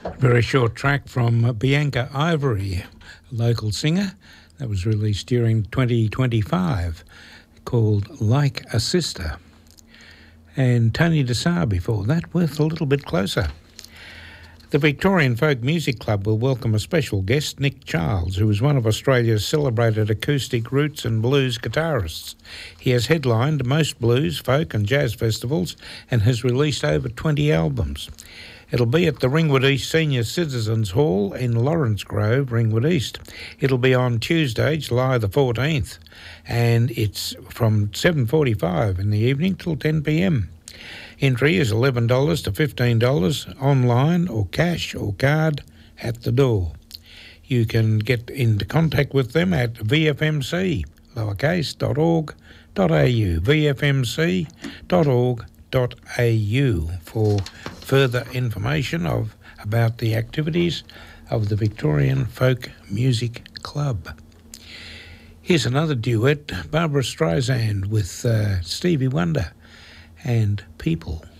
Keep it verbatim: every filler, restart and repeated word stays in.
Very short track from Bianca Ivory, a local singer, that was released during twenty twenty-five, called Like a Sister. And Tony Desar before that with A Little Bit Closer. The Victorian Folk Music Club will welcome a special guest, Nick Charles, who is one of Australia's celebrated acoustic roots and blues guitarists. He has headlined most blues, folk and jazz festivals and has released over twenty albums. It'll be at the Ringwood East Senior Citizens Hall in Lawrence Grove, Ringwood East. It'll be on Tuesday, July the fourteenth, and it's from seven forty-five in the evening till ten p.m. Entry is eleven dollars to fifteen dollars, online or cash or card at the door. You can get into contact with them at v f m c, lowercase, dot org dot a u, v f m c dot org dot a u for further information of about the activities of the Victorian Folk Music Club. Here's another duet, Barbara Streisand with uh, Stevie Wonder and People.